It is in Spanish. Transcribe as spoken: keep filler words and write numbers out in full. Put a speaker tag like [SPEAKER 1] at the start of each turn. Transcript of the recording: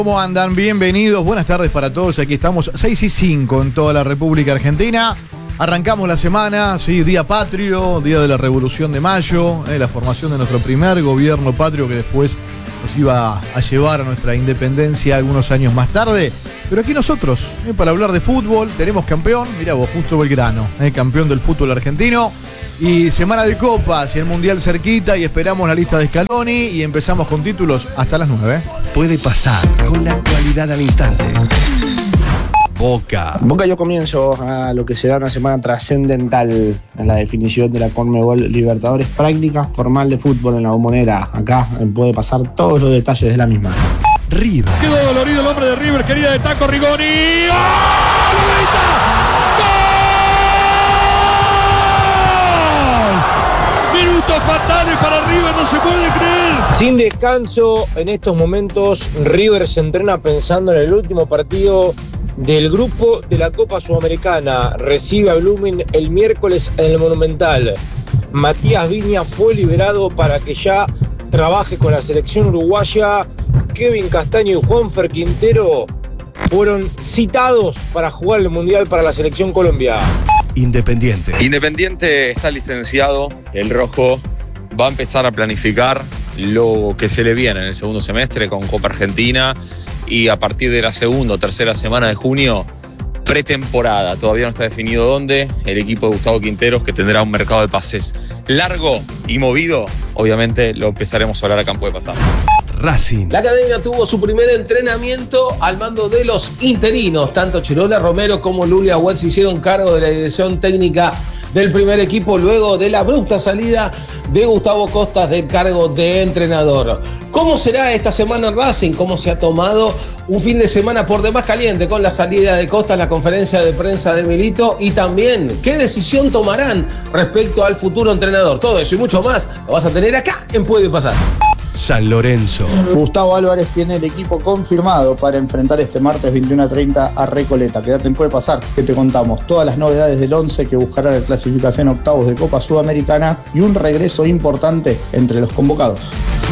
[SPEAKER 1] ¿Cómo andan? Bienvenidos, buenas tardes para todos. Aquí estamos seis y cinco en toda la República Argentina. Arrancamos la semana, sí, día patrio, día de la Revolución de Mayo, eh, la formación de nuestro primer gobierno patrio que después nos iba a llevar a nuestra independencia algunos años más tarde. Pero aquí nosotros, eh, para hablar de fútbol, tenemos campeón, mirá vos, justo Belgrano, eh, campeón del fútbol argentino. Y semana de copas y el mundial cerquita y esperamos la lista de Scaloni y empezamos con títulos hasta las nueve.
[SPEAKER 2] Puede pasar con la actualidad al instante. Boca.
[SPEAKER 3] Boca yo comienzo a lo que será una semana trascendental en la definición de la Conmebol Libertadores, práctica formal de fútbol en la Bombonera. Acá puede pasar todos los detalles de la misma.
[SPEAKER 2] River.
[SPEAKER 4] Quedó dolorido el hombre de River, querida de taco Rigoni. ¡Oh! Minutos fatales para River, no se puede creer.
[SPEAKER 5] Sin descanso, en estos momentos River se entrena pensando en el último partido del grupo de la Copa Sudamericana. Recibe a Blooming el miércoles en el Monumental. Matías Viña fue liberado para que ya trabaje con la selección uruguaya. Kevin Castaño y Juanfer Quintero fueron citados para jugar el Mundial para la selección Colombia.
[SPEAKER 2] Independiente.
[SPEAKER 6] Independiente está licenciado, el rojo va a empezar a planificar lo que se le viene en el segundo semestre con Copa Argentina y a partir de la segunda o tercera semana de junio, pretemporada. Todavía no está definido dónde. El equipo de Gustavo Quinteros, que tendrá un mercado de pases largo y movido, obviamente lo empezaremos a hablar acá en Puede Pasar.
[SPEAKER 2] Racing.
[SPEAKER 7] La academia tuvo su primer entrenamiento al mando de los interinos. Tanto Chirola Romero como Lulia Wetz hicieron cargo de la dirección técnica del primer equipo luego de la abrupta salida de Gustavo Costas del cargo de entrenador. ¿Cómo será esta semana en Racing? ¿Cómo se ha tomado un fin de semana por demás caliente con la salida de Costas, la conferencia de prensa de Milito y también qué decisión tomarán respecto al futuro entrenador? Todo eso y mucho más lo vas a tener acá en Puede Pasar.
[SPEAKER 2] San Lorenzo.
[SPEAKER 8] Gustavo Álvarez tiene el equipo confirmado para enfrentar este martes veintiuno a treinta a Recoleta. Quédate en Puede Pasar, que te contamos todas las novedades del once que buscará la clasificación a octavos de Copa Sudamericana y un regreso importante entre los convocados.